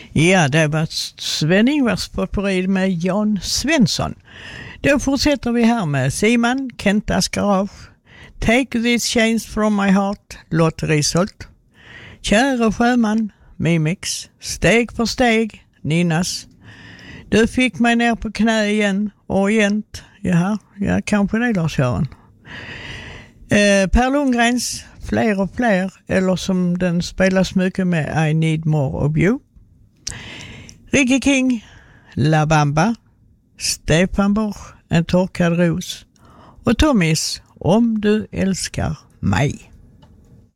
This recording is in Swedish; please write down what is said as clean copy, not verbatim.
Ja, det var Sven-Ingvars potpourri med Jan Svensson. Då fortsätter vi här med Simon, Kentas Garage, Take These Chains From My Heart, Lotte Risholt, Kära sjöman, Mimix, Steg för steg, Ninnas, Du fick mig ner på knä igen, Orient, ja, kanske det Lars-Göran. Per Lundgrens, Fler och fler, eller som den spelas mycket med, I Need More of You. Ricky King, La Bamba, Stefan Borch, En torkad ros och Tommys Om du älskar mig.